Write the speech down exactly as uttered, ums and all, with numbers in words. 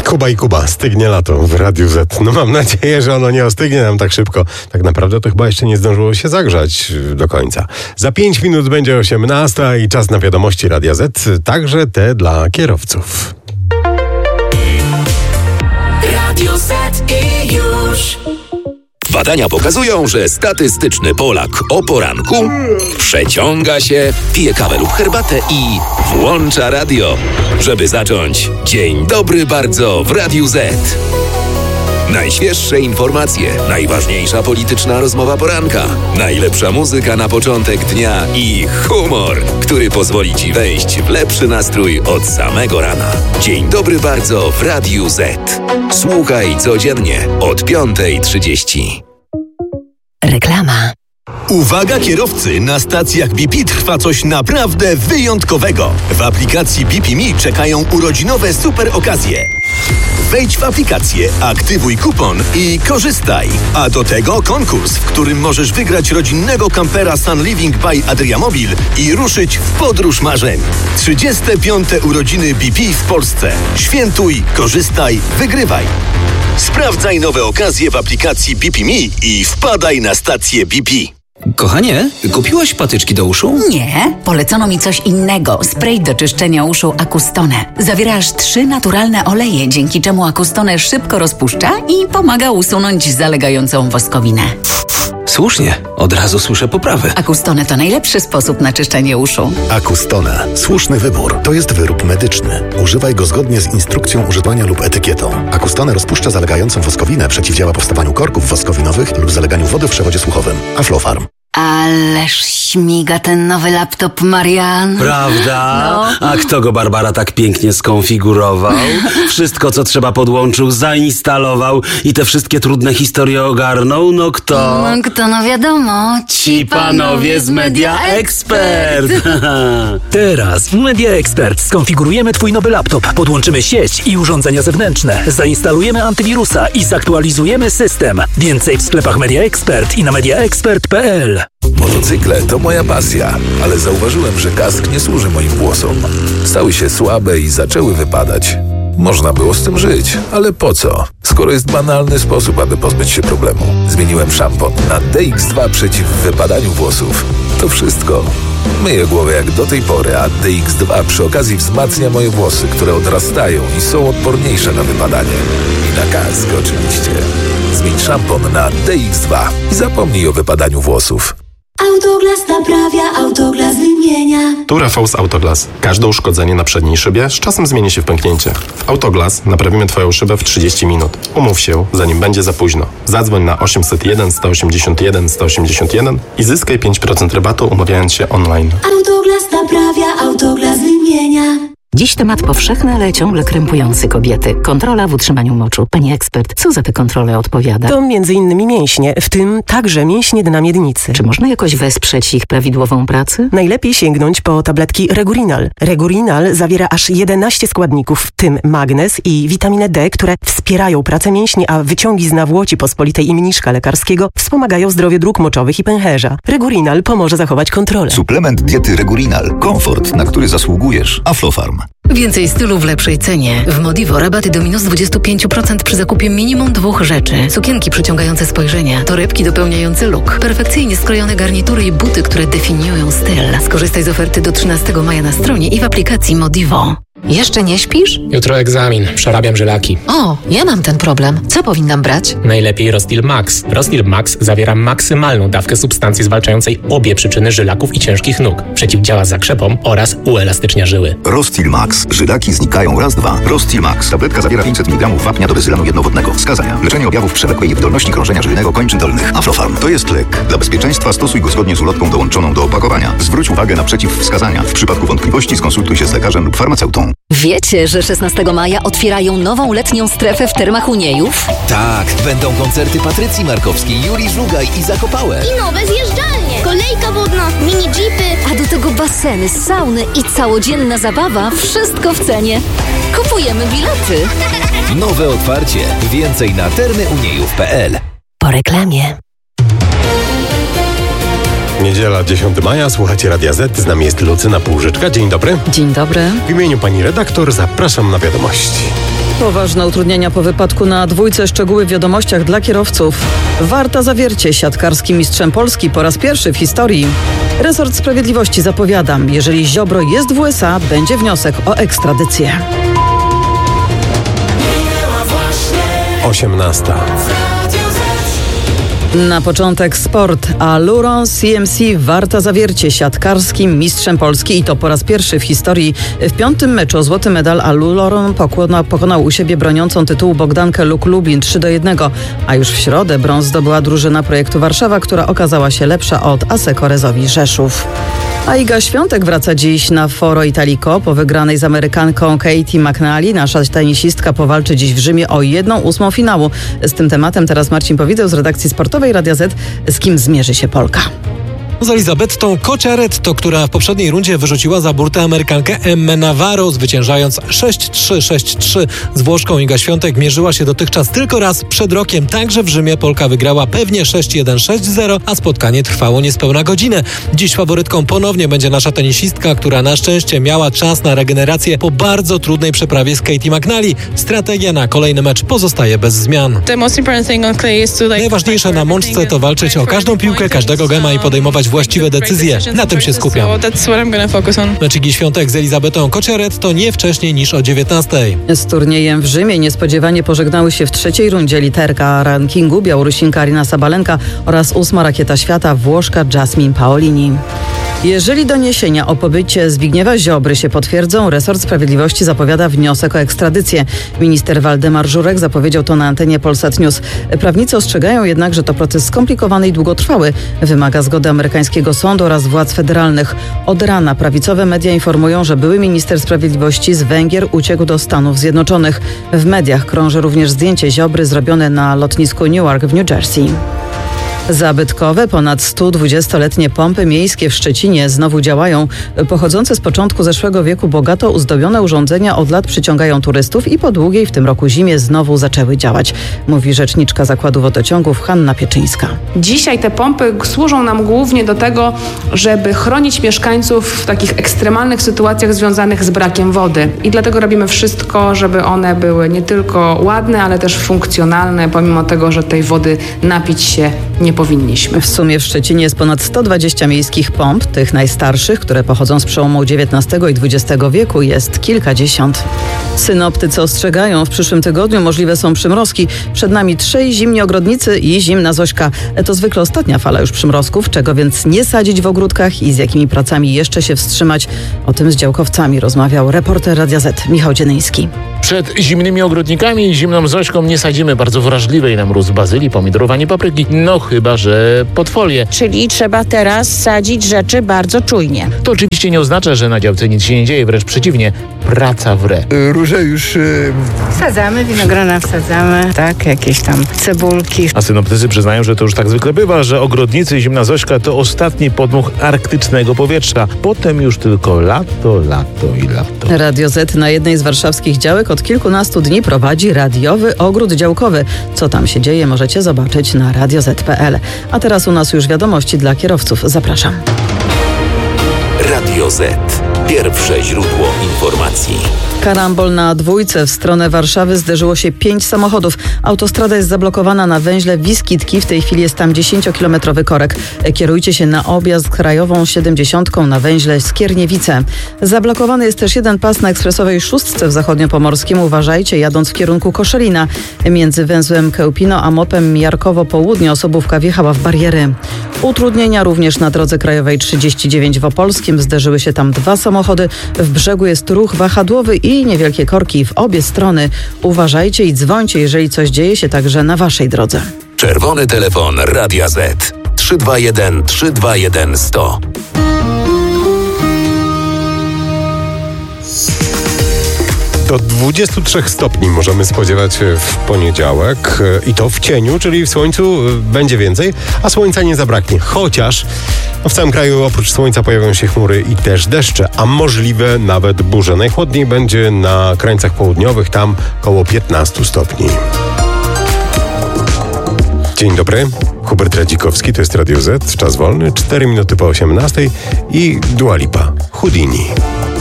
Kuba i Kuba, stygnie lato w Radiu Z. No mam nadzieję, że ono nie ostygnie nam tak szybko. Tak naprawdę to chyba jeszcze nie zdążyło się zagrzać do końca. Za pięć minut będzie osiemnasta i czas na wiadomości Radia Z, także te dla kierowców. Radio Z i już. Badania pokazują, że statystyczny Polak o poranku przeciąga się, pije kawę lub herbatę i włącza radio, żeby zacząć dzień dobry bardzo w Radiu Z. Najświeższe informacje, najważniejsza polityczna rozmowa poranka, najlepsza muzyka na początek dnia i humor, który pozwoli Ci wejść w lepszy nastrój od samego rana. Dzień dobry bardzo w Radiu Z. Słuchaj codziennie od piąta trzydzieści. Reklama. Uwaga kierowcy, na stacjach B P trwa coś naprawdę wyjątkowego. W aplikacji B P Me czekają urodzinowe super okazje. Wejdź w aplikację, aktywuj kupon i korzystaj. A do tego konkurs, w którym możesz wygrać rodzinnego kampera Sun Living by Adriamobil i ruszyć w podróż marzeń. trzydzieste piąte urodziny B P w Polsce. Świętuj, korzystaj, wygrywaj. Sprawdzaj nowe okazje w aplikacji B P Me i wpadaj na stację B P. Kochanie, kupiłaś patyczki do uszu? Nie, polecono mi coś innego. Spray do czyszczenia uszu Acustone. Zawiera aż trzy naturalne oleje, dzięki czemu Acustone szybko rozpuszcza i pomaga usunąć zalegającą woskowinę. Słusznie, od razu słyszę poprawy. Acustone to najlepszy sposób na czyszczenie uszu. Acustone. Słuszny wybór. To jest wyrób medyczny. Używaj go zgodnie z instrukcją używania lub etykietą. Acustone rozpuszcza zalegającą woskowinę, przeciwdziała powstawaniu korków woskowinowych lub zaleganiu wody w przewodzie słuchowym. Aflofarm. Ależ śmiga ten nowy laptop, Marian. Prawda? No. A kto go, Barbara, tak pięknie skonfigurował? Wszystko, co trzeba, podłączył, zainstalował i te wszystkie trudne historie ogarnął? No kto? No kto, no wiadomo. Ci panowie z Media Expert. Teraz w Media Expert skonfigurujemy Twój nowy laptop, podłączymy sieć i urządzenia zewnętrzne, zainstalujemy antywirusa i zaktualizujemy system. Więcej w sklepach Media Expert i na media expert kropka p l. Motocykle to moja pasja, ale zauważyłem, że kask nie służy moim włosom. Stały się słabe i zaczęły wypadać. Można było z tym żyć, ale po co? Skoro jest banalny sposób, aby pozbyć się problemu. Zmieniłem szampon na D X dwa przeciw wypadaniu włosów. To wszystko. Myję głowę jak do tej pory, a D X dwa przy okazji wzmacnia moje włosy, które odrastają i są odporniejsze na wypadanie. I na kask oczywiście. Zmień szampon na D X dwa i zapomnij o wypadaniu włosów. Autoglas naprawia, Autoglas wymienia. Tu Rafał z Autoglas. Każde uszkodzenie na przedniej szybie z czasem zmieni się w pęknięcie. W Autoglas naprawimy Twoją szybę w trzydzieści minut. Umów się, zanim będzie za późno. Zadzwoń na osiemset jeden, sto osiemdziesiąt jeden, sto osiemdziesiąt jeden i zyskaj pięć procent rabatu, umawiając się online. Autoglas naprawia, Autoglas wymienia. Dziś temat powszechny, ale ciągle krępujący kobiety. Kontrola w utrzymaniu moczu. Pani ekspert, co za te kontrole odpowiada? To między innymi mięśnie, w tym także mięśnie dna miednicy. Czy można jakoś wesprzeć ich prawidłową pracę? Najlepiej sięgnąć po tabletki Regurinal. Regurinal zawiera aż jedenaście składników, w tym magnez i witaminę D, które wspierają pracę mięśni, a wyciągi z nawłoci pospolitej i mniszka lekarskiego wspomagają zdrowie dróg moczowych i pęcherza. Regurinal pomoże zachować kontrolę. Suplement diety Regurinal. Komfort, na który zasługujesz. Aflofarm. Więcej stylu w lepszej cenie. W Modivo rabaty do minus dwadzieścia pięć procent przy zakupie minimum dwóch rzeczy. Sukienki przyciągające spojrzenia, torebki dopełniające look, perfekcyjnie skrojone garnitury i buty, które definiują styl. Skorzystaj z oferty do trzynastego maja na stronie i w aplikacji Modivo. Jeszcze nie śpisz? Jutro egzamin. Przerabiam żylaki. O, ja mam ten problem. Co powinnam brać? Najlepiej Rostil Max. Rostil Max zawiera maksymalną dawkę substancji zwalczającej obie przyczyny żylaków i ciężkich nóg. Przeciwdziała zakrzepom oraz uelastycznia żyły. Rostil Max. Żylaki znikają raz, dwa. Rostil Max. Tabletka zawiera pięćset miligramów wapnia do bezylanu jednowodnego. Wskazania. Leczenie objawów przewlekłej niewydolności krążenia żylnego kończyn dolnych. Aflofarm. To jest lek. Dla bezpieczeństwa stosuj go zgodnie z ulotką dołączoną do opakowania. Zwróć uwagę na przeciwwskazania. W przypadku wątpliwości skonsultuj się z lekarzem lub farmaceutą. Wiecie, że szesnastego maja otwierają nową letnią strefę w Termach Uniejów? Tak, będą koncerty Patrycji Markowskiej, Julii Żugaj i Zakopałe. I nowe zjeżdżalnie, kolejka wodna, mini jeepy. A do tego baseny, sauny i całodzienna zabawa, wszystko w cenie. Kupujemy bilety. Nowe otwarcie. Więcej na termy uniejów kropka p l. Po reklamie. Niedziela, dziesiątego maja, słuchacie Radia Z, z nami jest Lucyna Półżyczka. Dzień dobry. Dzień dobry. W imieniu pani redaktor zapraszam na wiadomości. Poważne utrudnienia po wypadku na dwójce, szczegóły w wiadomościach dla kierowców. Warta Zawiercie, siatkarskim mistrzem Polski po raz pierwszy w historii. Resort Sprawiedliwości zapowiada, jeżeli Ziobro jest w U S A, będzie wniosek o ekstradycję. osiemnasta. Na początek sport, a Luron C M C Warta Zawiercie, siatkarskim mistrzem Polski i to po raz pierwszy w historii. W piątym meczu o złoty medal Aluron pokonał u siebie broniącą tytułu Bogdankę Luk Lublin trzy do jednego, a już w środę brąz zdobyła drużyna projektu Warszawa, która okazała się lepsza od Asseco Rezowi Rzeszów. A Iga Świątek wraca dziś na Foro Italico. Po wygranej z Amerykanką Katie McNally nasza tenisistka powalczy dziś w Rzymie o jedną ósmą finału. Z tym tematem teraz Marcin Powideł z redakcji sportowej Radia Z. Z kim zmierzy się Polka? Z Elizabettą Cocciaretto, która w poprzedniej rundzie wyrzuciła za burtę Amerykankę Emmę Navarro, zwyciężając sześć trzy, sześć trzy. Z Włoszką Iga Świątek mierzyła się dotychczas tylko raz przed rokiem. Także w Rzymie Polka wygrała pewnie sześć jeden, sześć zero, a spotkanie trwało niespełna godzinę. Dziś faworytką ponownie będzie nasza tenisistka, która na szczęście miała czas na regenerację po bardzo trudnej przeprawie z Katie McNally. Strategia na kolejny mecz pozostaje bez zmian. Najważniejsze na mączce to walczyć o każdą piłkę, każdego gema i podejmować właściwe decyzje. Na tym się skupiam. Mecz Igi Świątek z Elizabetą Cocciaretto nie wcześniej niż o dziewiętnastej. Z turniejem w Rzymie niespodziewanie pożegnały się w trzeciej rundzie literka rankingu Białorusinka Aryna Sabalenka oraz ósma rakieta świata Włoszka Jasmine Paolini. Jeżeli doniesienia o pobycie Zbigniewa Ziobry się potwierdzą, resort sprawiedliwości zapowiada wniosek o ekstradycję. Minister Waldemar Żurek zapowiedział to na antenie Polsat News. Prawnicy ostrzegają jednak, że to proces skomplikowany i długotrwały. Wymaga zgody amerykańskiego sądu oraz władz federalnych. Od rana prawicowe media informują, że były minister sprawiedliwości z Węgier uciekł do Stanów Zjednoczonych. W mediach krąży również zdjęcie Ziobry zrobione na lotnisku Newark w New Jersey. Zabytkowe, ponad sto dwudziestoletnie pompy miejskie w Szczecinie znowu działają. Pochodzące z początku zeszłego wieku bogato uzdobione urządzenia od lat przyciągają turystów i po długiej w tym roku zimie znowu zaczęły działać, mówi rzeczniczka Zakładu Wodociągów Hanna Pieczyńska. Dzisiaj te pompy służą nam głównie do tego, żeby chronić mieszkańców w takich ekstremalnych sytuacjach związanych z brakiem wody. I dlatego robimy wszystko, żeby one były nie tylko ładne, ale też funkcjonalne, pomimo tego, że tej wody napić się nie powinniśmy. W sumie w Szczecinie jest ponad sto dwadzieścia miejskich pomp. Tych najstarszych, które pochodzą z przełomu dziewiętnastego i dwudziestego wieku, jest kilkadziesiąt. Synoptycy ostrzegają, w przyszłym tygodniu możliwe są przymrozki. Przed nami trzej zimni ogrodnicy i zimna Zośka. To zwykle ostatnia fala już przymrozków, czego więc nie sadzić w ogródkach i z jakimi pracami jeszcze się wstrzymać. O tym z działkowcami rozmawiał reporter Radia Z Michał Dzienyński. Przed zimnymi ogrodnikami i zimną Zośką nie sadzimy bardzo wrażliwej na mróz bazylii, pomidorów ani papryki, no chyba że pod folię. Czyli trzeba teraz sadzić rzeczy bardzo czujnie. To oczywiście nie oznacza, że na działce nic się nie dzieje, wręcz przeciwnie, praca wre. Róże już... Yy... Sadzamy, winogrona wsadzamy, tak, jakieś tam cebulki. A synoptycy przyznają, że to już tak zwykle bywa, że ogrodnicy i zimna Zośka to ostatni podmuch arktycznego powietrza. Potem już tylko lato, lato i lato. Radio Z na jednej z warszawskich działek od kilkunastu dni prowadzi radiowy ogród działkowy. Co tam się dzieje, możecie zobaczyć na radio zet kropka pe el. A teraz u nas już wiadomości dla kierowców. Zapraszam. Radio Z. Pierwsze źródło informacji. Karambol na dwójce w stronę Warszawy zderzyło się pięć samochodów. Autostrada jest zablokowana na węźle Wiskitki. W tej chwili jest tam dziesięciokilometrowy korek. Kierujcie się na objazd krajową siedemdziesiątką na węźle Skierniewice. Zablokowany jest też jeden pas na ekspresowej szóstce w zachodniopomorskim. Uważajcie, jadąc w kierunku Koszalina. Między węzłem Kełpino a mopem Jarkowo-Południe osobówka wjechała w bariery. Utrudnienia również na drodze krajowej trzydzieści dziewięć w Opolskim. Zderzyły się tam dwa samochody. W Brzegu jest ruch wahadłowy i niewielkie korki w obie strony. Uważajcie i dzwońcie, jeżeli coś dzieje się także na waszej drodze. Czerwony telefon Radia Z. trzy dwa jeden, trzy dwa jeden, sto. Do dwudziestu trzech stopni możemy spodziewać się w poniedziałek i to w cieniu, czyli w słońcu będzie więcej, a słońca nie zabraknie. Chociaż no w całym kraju oprócz słońca pojawią się chmury i też deszcze, a możliwe nawet burze. Najchłodniej będzie na krańcach południowych, tam koło piętnastu stopni. Dzień dobry, Hubert Radzikowski, to jest Radio Z, czas wolny, cztery minuty po osiemnastej i Dua Lipa, Houdini.